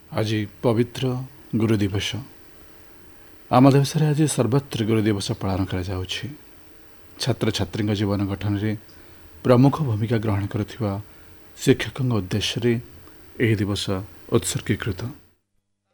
आज पवित्र गुरु दिवस आम देश में आज सर्वत्र गुरु दिवस पालन कर छात्र छात्री जीवन गठन में प्रमुख भूमिका ग्रहण करुवा शिक्षकों उद्देश्य यह दिवस उत्सर्गीकृत।